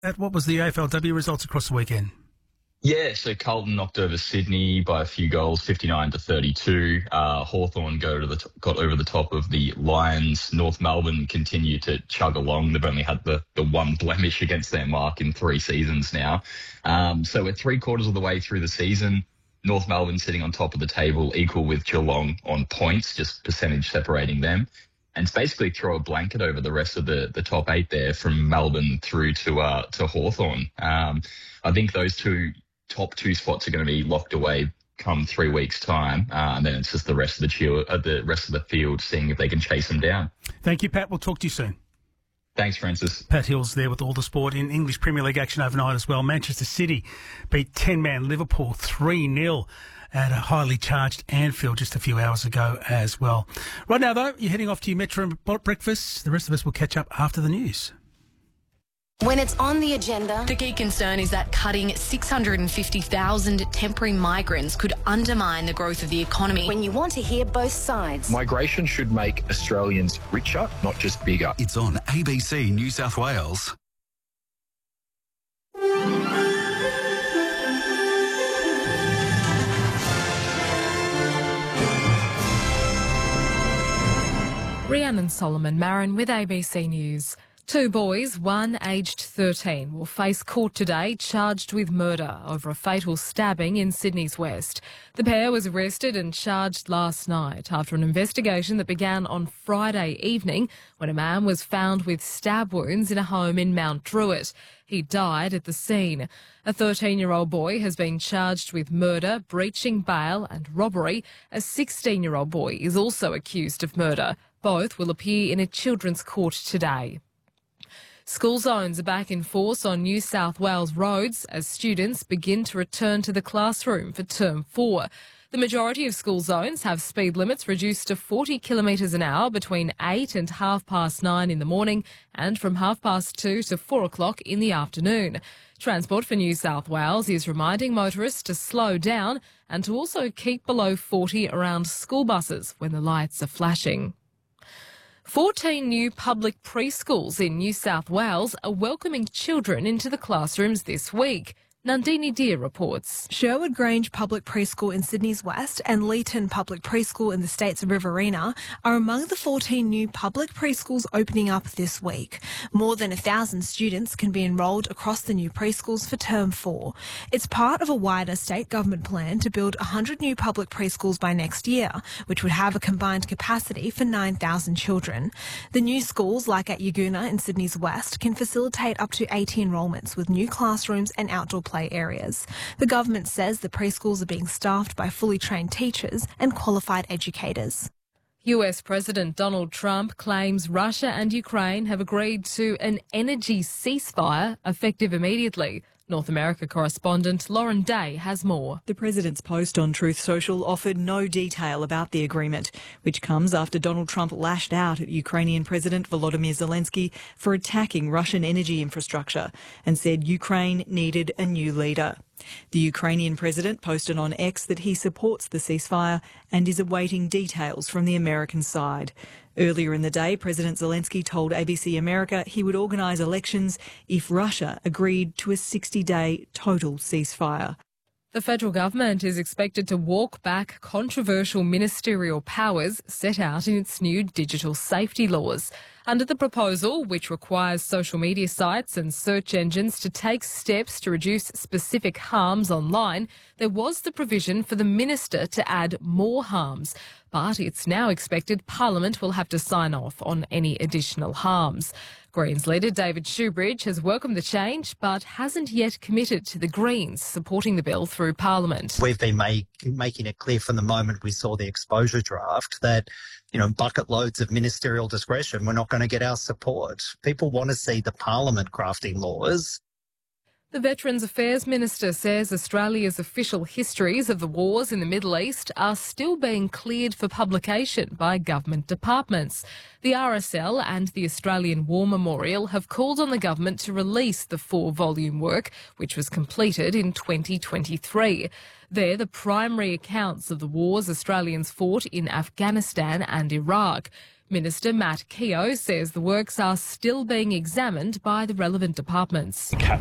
What was the AFLW results across the weekend? Yeah, so Carlton knocked over Sydney by a few goals, 59-32. Hawthorn got over the top of the Lions. North Melbourne continue to chug along. They've only had the one blemish against their mark in 3 seasons now. So we're 3/4 of the way through the season. North Melbourne sitting on top of the table, equal with Geelong on points, just percentage separating them. And it's basically throw a blanket over the rest of the top 8 there from Melbourne through to Hawthorn. I think those top two spots are going to be locked away come 3 weeks' time, and then it's just the rest of the field seeing if they can chase them down. Thank you, Pat. We'll talk to you soon. Thanks, Francis. Pat Hill's there with all the sport in English Premier League action overnight as well. Manchester City beat 10-man Liverpool 3-0 at a highly charged Anfield just a few hours ago as well. Right now, though, you're heading off to your Metro breakfast. The rest of us will catch up after the news. When it's on the agenda, the key concern is that cutting 650,000 temporary migrants could undermine the growth of the economy. When you want to hear both sides. Migration should make Australians richer, not just bigger. It's on ABC New South Wales. Rhiannon Solomon Marin with ABC News. 2 boys, one aged 13, will face court today charged with murder over a fatal stabbing in Sydney's West. The pair was arrested and charged last night after an investigation that began on Friday evening when a man was found with stab wounds in a home in Mount Druitt. He died at the scene. A 13-year-old boy has been charged with murder, breaching bail and robbery. A 16-year-old boy is also accused of murder. Both will appear in a children's court today. School zones are back in force on New South Wales roads as students begin to return to the classroom for Term 4. The majority of school zones have speed limits reduced to 40 kilometres an hour between 8 and 9:30 in the morning and from 2:30 to 4 o'clock in the afternoon. Transport for New South Wales is reminding motorists to slow down and to also keep below 40 around school buses when the lights are flashing. 14 new public preschools in New South Wales are welcoming children into the classrooms this week. Nandini Deer reports. Sherwood Grange Public Preschool in Sydney's West and Leeton Public Preschool in the state's Riverina are among the 14 new public preschools opening up this week. More than 1,000 students can be enrolled across the new preschools for Term 4. It's part of a wider state government plan to build 100 new public preschools by next year, which would have a combined capacity for 9,000 children. The new schools, like at Yagoona in Sydney's West, can facilitate up to 80 enrolments with new classrooms and outdoor play areas. The government says the preschools are being staffed by fully trained teachers and qualified educators. US President Donald Trump claims Russia and Ukraine have agreed to an energy ceasefire effective immediately. North America correspondent Lauren Day has more. The president's post on Truth Social offered no detail about the agreement, which comes after Donald Trump lashed out at Ukrainian President Volodymyr Zelensky for attacking Russian energy infrastructure and said Ukraine needed a new leader. The Ukrainian president posted on X that he supports the ceasefire and is awaiting details from the American side. Earlier in the day, President Zelensky told ABC America he would organise elections if Russia agreed to a 60-day total ceasefire. The federal government is expected to walk back controversial ministerial powers set out in its new digital safety laws. Under the proposal, which requires social media sites and search engines to take steps to reduce specific harms online, there was the provision for the minister to add more harms. But it's now expected Parliament will have to sign off on any additional harms. Greens leader David Shoebridge has welcomed the change but hasn't yet committed to the Greens supporting the bill through Parliament. We've been making it clear from the moment we saw the exposure draft that, bucket loads of ministerial discretion, we're not going to get our support. People want to see the Parliament crafting laws. The Veterans Affairs Minister says Australia's official histories of the wars in the Middle East are still being cleared for publication by government departments. The RSL and the Australian War Memorial have called on the government to release the 4-volume work, which was completed in 2023. They're the primary accounts of the wars Australians fought in Afghanistan and Iraq. Minister Matt Keogh says the works are still being examined by the relevant departments.